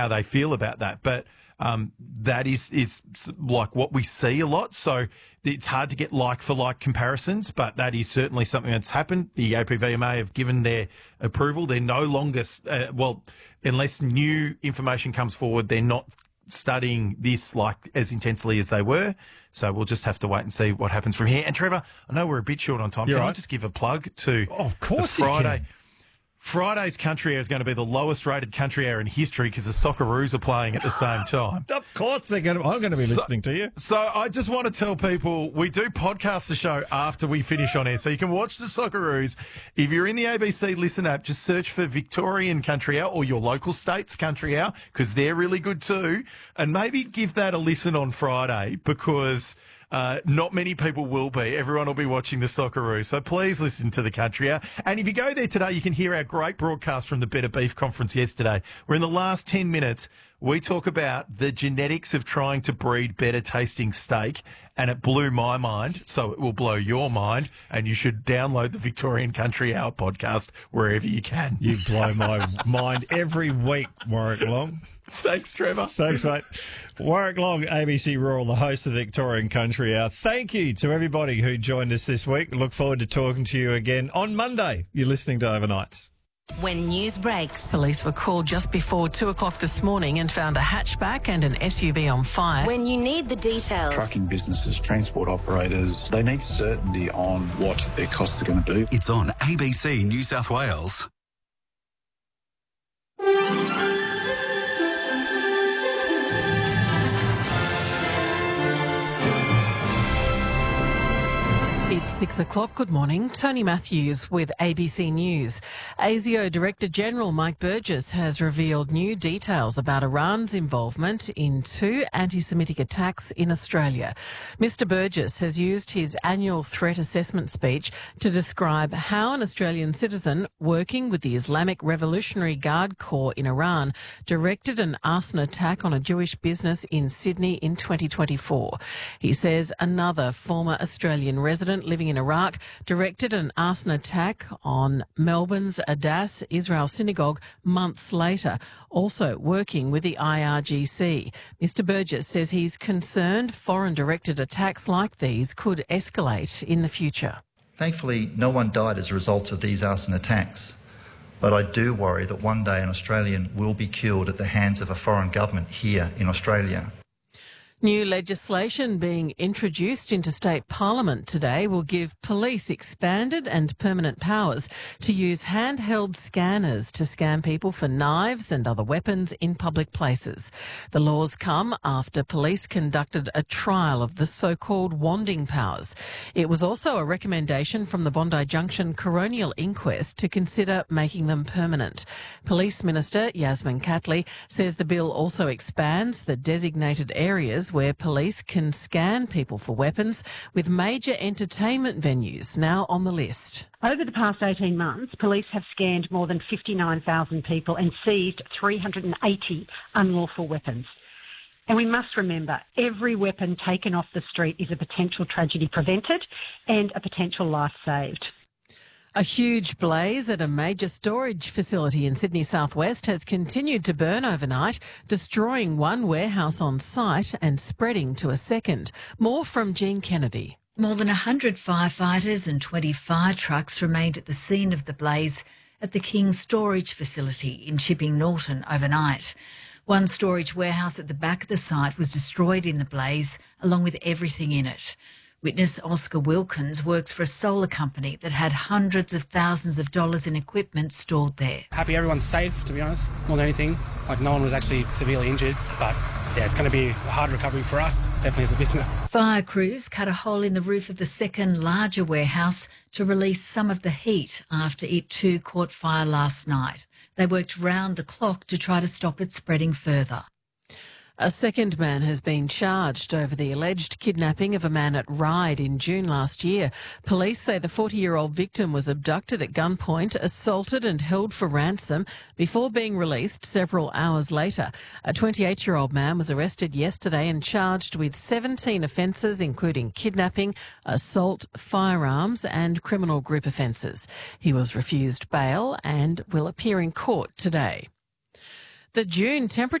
how they feel about that. But that is like what we see a lot. So it's hard to get like-for-like comparisons, but that is certainly something that's happened. The APVMA have given their approval. They're no longer, unless new information comes forward, they're not studying this like as intensely as they were. So we'll just have to wait and see what happens from here. And Trevor, I know we're a bit short on time. Can I just give a plug to of course the Friday? You can. Friday's Country Hour is going to be the lowest rated Country Hour in history because the Socceroos are playing at the same time. Of course I'm going to be listening to you. So I just want to tell people we do podcast the show after we finish on air. So you can watch the Socceroos. If you're in the ABC Listen app, just search for Victorian Country Hour or your local state's Country Hour because they're really good too. And maybe give that a listen on Friday because not many people will be. Everyone will be watching the Socceroos. So please listen to the Country Hour. And if you go there today, you can hear our great broadcast from the Better Beef Conference yesterday, where in the last 10 minutes, we talk about the genetics of trying to breed better tasting steak. And it blew my mind, so it will blow your mind. And you should download the Victorian Country Hour podcast wherever you can. You blow my mind every week, Warwick Long. Thanks, Trevor. Thanks, mate. Warwick Long, ABC Rural, the host of the Victorian Country Hour. Thank you to everybody who joined us this week. Look forward to talking to you again on Monday. You're listening to Overnights. When news breaks. Police were called just before 2 o'clock this morning and found a hatchback and an SUV on fire. When you need the details. Trucking businesses, transport operators, they need certainty on what their costs are going to be. It's on ABC New South Wales. It's 6 o'clock. Good morning. Tony Matthews with ABC News. ASIO Director-General Mike Burgess has revealed new details about Iran's involvement in 2 anti-Semitic attacks in Australia. Mr Burgess has used his annual threat assessment speech to describe how an Australian citizen working with the Islamic Revolutionary Guard Corps in Iran directed an arson attack on a Jewish business in Sydney in 2024. He says another former Australian resident living in Iraq directed an arson attack on Melbourne's Adass Israel Synagogue months later, also working with the IRGC. Mr Burgess says he's concerned foreign-directed attacks like these could escalate in the future. Thankfully, no one died as a result of these arson attacks, but I do worry that one day an Australian will be killed at the hands of a foreign government here in Australia. New legislation being introduced into state parliament today will give police expanded and permanent powers to use handheld scanners to scan people for knives and other weapons in public places. The laws come after police conducted a trial of the so-called wanding powers. It was also a recommendation from the Bondi Junction Coronial Inquest to consider making them permanent. Police Minister Yasmin Catley says the bill also expands the designated areas where police can scan people for weapons, with major entertainment venues now on the list. Over the past 18 months, police have scanned more than 59,000 people and seized 380 unlawful weapons. And we must remember, every weapon taken off the street is a potential tragedy prevented and a potential life saved. A huge blaze at a major storage facility in Sydney southwest has continued to burn overnight, destroying one warehouse on site and spreading to a second. More from Jean Kennedy. More than 100 firefighters and 20 fire trucks remained at the scene of the blaze at the King Storage Facility in Chipping Norton overnight. One storage warehouse at the back of the site was destroyed in the blaze, along with everything in it. Witness Oscar Wilkins works for a solar company that had hundreds of thousands of dollars in equipment stored there. Happy everyone's safe, to be honest, more than anything. Like, no one was actually severely injured, but yeah, it's going to be a hard recovery for us, definitely as a business. Fire crews cut a hole in the roof of the second larger warehouse to release some of the heat after it too caught fire last night. They worked round the clock to try to stop it spreading further. A second man has been charged over the alleged kidnapping of a man at Ryde in June last year. Police say the 40-year-old victim was abducted at gunpoint, assaulted and held for ransom before being released several hours later. A 28-year-old man was arrested yesterday and charged with 17 offences, including kidnapping, assault, firearms and criminal group offences. He was refused bail and will appear in court today. The June temperature